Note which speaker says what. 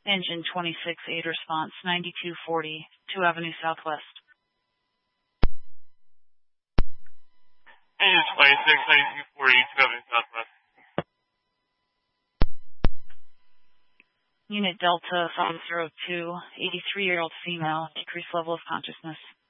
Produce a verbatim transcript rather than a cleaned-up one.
Speaker 1: Engine twenty-six eight response ninety-two forty, two Avenue Southwest.
Speaker 2: Engine twenty-six ninety-two forty, two Avenue Southwest.
Speaker 1: Unit Delta five zero two, eighty-three-year-old female, decreased level of consciousness.